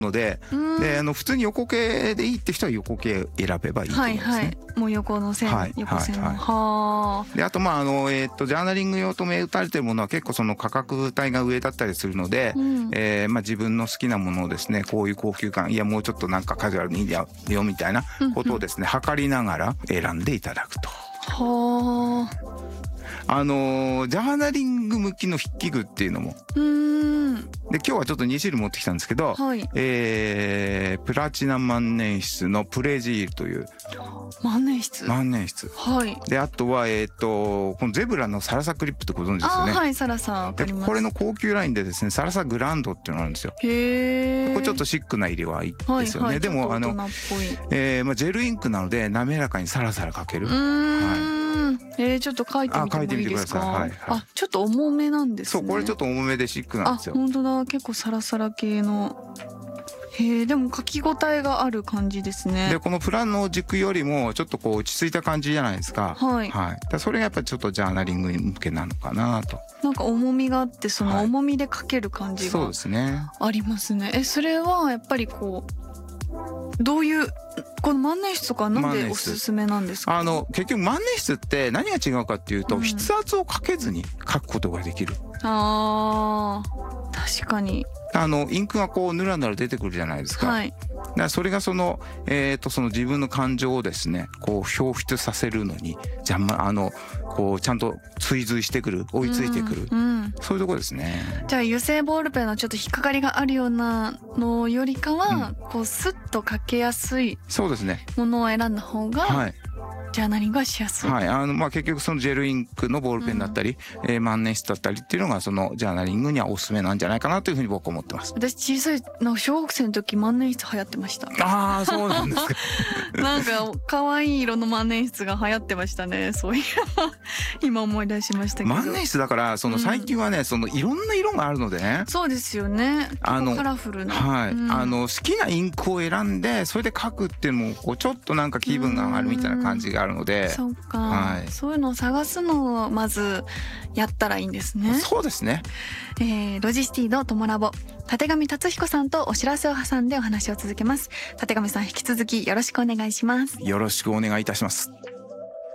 ので、普通に横系でいいって人は横系選べばいいと思いますね。 はいはい、もう横の線、横線の、はで、あとジャーナリング用と銘打たれてるものは結構その価格帯が上だったりするので、自分の好きなものをですね、こういう高級感、いやもうちょっとなんかカジュアルにいいよみたいなことをですね、測りながら選んでいただくと。 はジャーナリング向きの筆記具っていうのもで、今日はちょっと2種類持ってきたんですけど、 はい、 プラチナ万年筆のプレジールという万年筆、はい、 で、あとはこのゼブラのサラサクリップってご存知ですよね。 はい、サラサわかります。 これの高級ラインでですね、サラサグランドっていうのがあるんですよ。 へー、 これちょっとシックな入れはいいですよね。でも大人っぽい、 ジェルインクなので滑らかにサラサラ書ける。 ちょっと書いてみてもいいですか。 はい、 ちょっと重めなんですね。 そう、これちょっと重めでシックなんですよ。 本当だ、結構サラサラ系の。でも書き応えがある感じですね。 で、このプラの軸よりもちょっとこう落ち着いた感じじゃないですか。それがやっぱりちょっとジャーナリング向けなのかなと。 なんか重みがあって、その重みで書ける感じがありますね。それはやっぱりこうどういうこの万年筆とかなんでおすすめなんですか。 結局万年筆って何が違うかっていうと、筆圧をかけずに書くことができる。 確かに。 インクがこうぬらぬら出てくるじゃないですか。だからそれがその自分の感情をですね、こう表出させるのにこうちゃんと追随してくる、追いついてくる、そういうところですね。 じゃあ油性ボールペンのちょっと引っかかりがあるようなのよりかは、こうスッと書けやすいものを選んだ方が、ジャーナリングはしやすい。 結局そのジェルインクのボールペンだったり、万年筆だったりっていうのがそのジャーナリングにはおすすめなんじゃないかなというふうに僕は思ってます。 私小さい小学生の時万年筆流行ってました。 そうなんですか。 なんか可愛い色の万年筆が流行ってましたね。そういう今思い出しましたけど。 万年筆だから最近はね、そのいろんな色があるのでね。 そうですよね。カラフルな。 好きなインクを選んでそれで書くっていうのもこうちょっとなんか気分が上がるみたいな感じがあるので。 そうか、そういうのを探すのをまずやったらいいんですね。 そうですね。 ロジスティのトモラボ、立上達彦さんとお知らせを挟んでお話を続けます。立上さん、引き続きよろしくお願いします。 よろしくお願いいたします。